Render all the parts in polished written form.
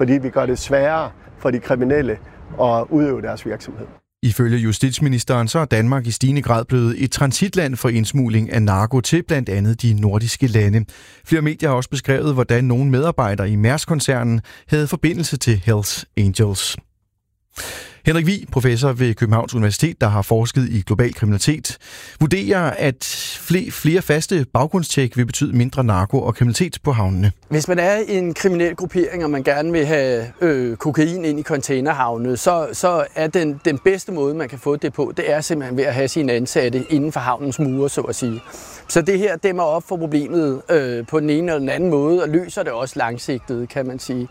fordi vi gør det sværere for de kriminelle at udøve deres virksomhed. Ifølge justitsministeren så er Danmark i stigende grad blevet et transitland for indsmugling af narko til blandt andet de nordiske lande. Flere medier har også beskrevet, hvordan nogle medarbejdere i Mærsk-koncernen havde forbindelse til Hells Angels. Henrik Vig, professor ved Københavns Universitet, der har forsket i global kriminalitet, vurderer, at flere faste baggrundstjek vil betyde mindre narko og kriminalitet på havnene. Hvis man er i en kriminel gruppering, og man gerne vil have kokain ind i containerhavne, så er den bedste måde, man kan få det på, det er simpelthen ved at have sine ansatte inden for havnens mure, så at sige. Så det her dæmmer op for problemet på den ene eller den anden måde, og løser det også langsigtet, kan man sige.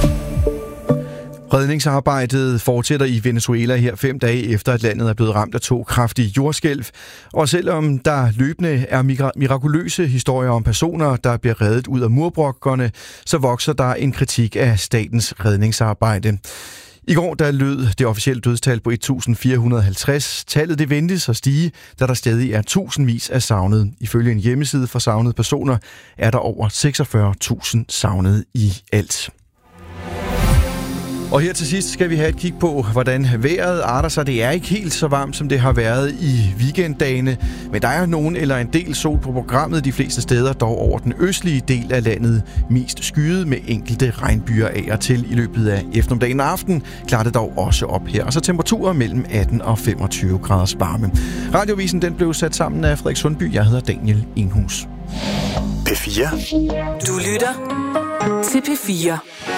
Redningsarbejdet fortsætter i Venezuela her 5 dage efter, at landet er blevet ramt af 2 kraftige jordskælv. Og selvom der løbende er mirakuløse historier om personer, der bliver reddet ud af murbrokkerne, så vokser der en kritik af statens redningsarbejde. I går der lød det officielle dødstal på 1.450. Tallet det ventes at stige, da der stadig er tusindvis af savnede. Ifølge en hjemmeside for savnede personer er der over 46.000 savnede i alt. Og her til sidst skal vi have et kig på, hvordan vejret arter sig. Det er ikke helt så varmt, som det har været i weekenddagene, men der er nogen eller en del sol på programmet de fleste steder, dog over den østlige del af landet mest skyet med enkelte regnbyer af og til i løbet af eftermiddagen og aften. Klarer det dog også op her, og så temperaturer mellem 18 og 25 graders varme. Radiovisen den blev sat sammen af Frederik Sundby. Jeg hedder Daniel Inghus. P4. Du lytter til P4.